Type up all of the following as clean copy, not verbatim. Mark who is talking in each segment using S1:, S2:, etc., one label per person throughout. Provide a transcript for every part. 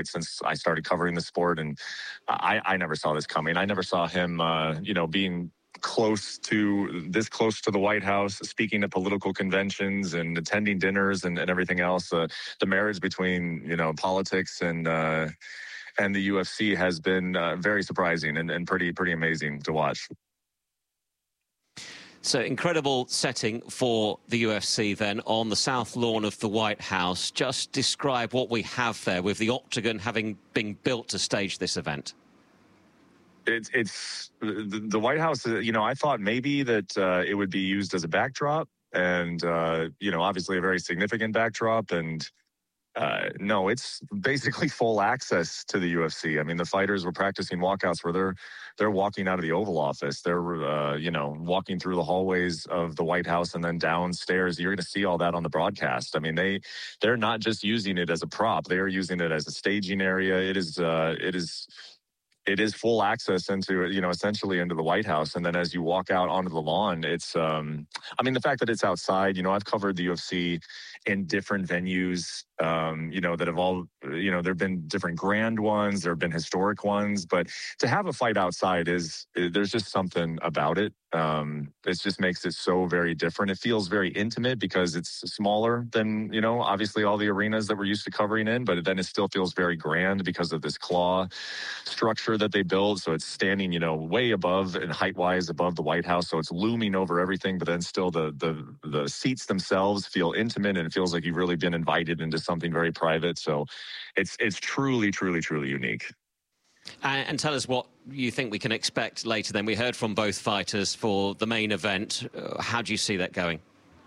S1: fights since I started covering the sport, and I never saw this coming. I never saw him, being close to the White House, speaking at political conventions and attending dinners and everything else. The marriage between politics and the UFC has been very surprising and pretty amazing to watch.
S2: So incredible setting for the UFC then on the south lawn of the White House. Just describe what we have there with the octagon having been built to stage this event.
S1: It's the White House. I thought maybe that it would be used as a backdrop, and obviously a very significant backdrop. And no, it's basically full access to the UFC. I mean, the fighters were practicing walkouts where they're walking out of the Oval Office. They're walking through the hallways of the White House and then downstairs. You're going to see all that on the broadcast. I mean, they're not just using it as a prop; they are using it as a staging area. It is full access into, essentially into the White House. And then as you walk out onto the lawn, it's, the fact that it's outside, I've covered the UFC in different venues, that have all, there have been different grand ones, there have been historic ones, but to have a fight outside there's just something about it. It just makes it so very different. It feels very intimate because it's smaller than, obviously all the arenas that we're used to covering in, but then it still feels very grand because of this claw structure that they build. So it's standing, way above and height-wise above the White House. So it's looming over everything, but then still the seats themselves feel intimate, and it feels like you've really been invited into something very private. So it's truly, truly, truly unique.
S2: And tell us what you think we can expect later then. We heard from both fighters for the main event. How do you see that going?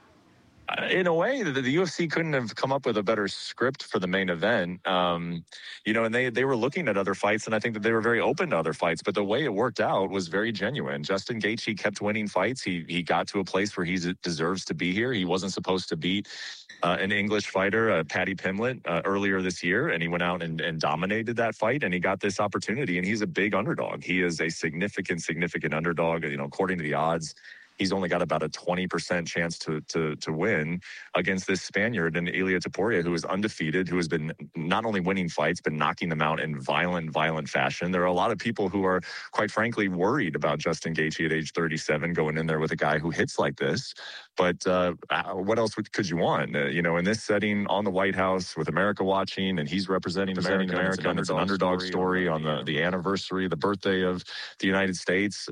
S1: In a way, the UFC couldn't have come up with a better script for the main event. And they were looking at other fights, and I think that they were very open to other fights. But the way it worked out was very genuine. Justin Gaethje kept winning fights. He got to a place where he deserves to be here. He wasn't supposed to beat an English fighter, Paddy Pimblett, earlier this year, and he went out and dominated that fight, and he got this opportunity, and he's a big underdog. He is a significant underdog. According to the odds, he's only got about a 20% chance to win against this Spaniard and Ilia Topuria, who is undefeated, who has been not only winning fights, but knocking them out in violent fashion. There are a lot of people who are, quite frankly, worried about Justin Gaethje at age 37 going in there with a guy who hits like this. But what else could you want? In this setting on the White House with America watching, and he's representing America, and it's an underdog story on the anniversary, the birthday of the United States.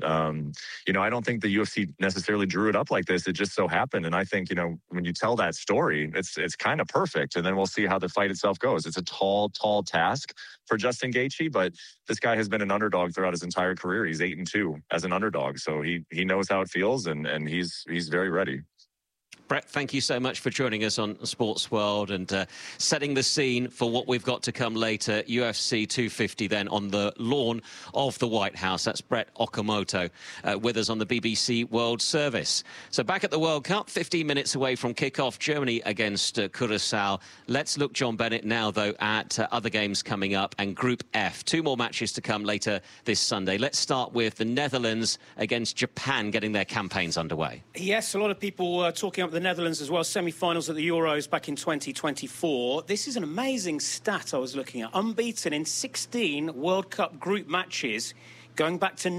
S1: I don't think the UFC necessarily drew it up like this. It just so happened. And I think, when you tell that story, it's kind of perfect. And then we'll see how the fight itself goes. It's a tall task for Justin Gaethje, but this guy has been an underdog throughout his entire career. He's 8-2 as an underdog. So he knows how it feels, and he's very ready.
S2: Brett, thank you so much for joining us on Sports World and setting the scene for what we've got to come later. UFC 250 then on the lawn of the White House. That's Brett Okamoto with us on the BBC World Service. So back at the World Cup, 15 minutes away from kickoff, Germany against Curacao. Let's look, John Bennett, now, though, at other games coming up and Group F. 2 more matches to come later this Sunday. Let's start with the Netherlands against Japan getting their campaigns underway.
S3: Yes, a lot of people talking up the Netherlands as well, semi-finals at the Euros back in 2024. This is an amazing stat I was looking at. Unbeaten in 16 World Cup group matches going back to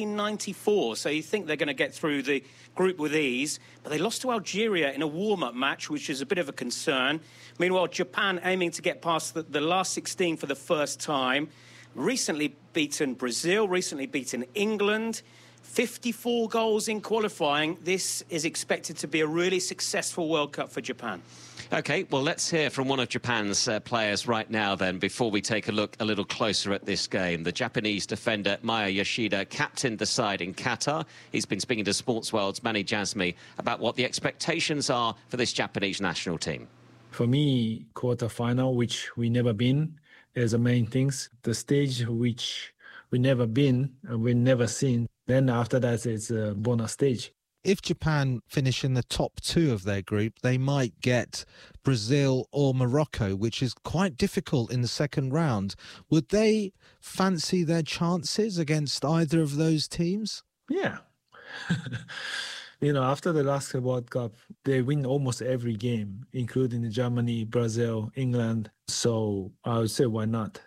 S3: 1994. So you think they're going to get through the group with ease. But they lost to Algeria in a warm-up match, which is a bit of a concern. Meanwhile, Japan aiming to get past the last 16 for the first time. Recently beaten Brazil, recently beaten England. 54 goals in qualifying. This is expected to be a really successful World Cup for Japan.
S2: OK, well, let's hear from one of Japan's players right now, then, before we take a look a little closer at this game. The Japanese defender, Maya Yoshida, captained the side in Qatar. He's been speaking to Sports World's Manny Jasmi about what the expectations are for this Japanese national team.
S4: For me, quarter-final, which we never been, is the main things. The stage which we never been, we never seen. Then after that, it's a bonus stage.
S5: If Japan finish in the top 2 of their group, they might get Brazil or Morocco, which is quite difficult in the second round. Would they fancy their chances against either of those teams?
S4: Yeah. After the last World Cup, they win almost every game, including Germany, Brazil, England. So I would say, why not?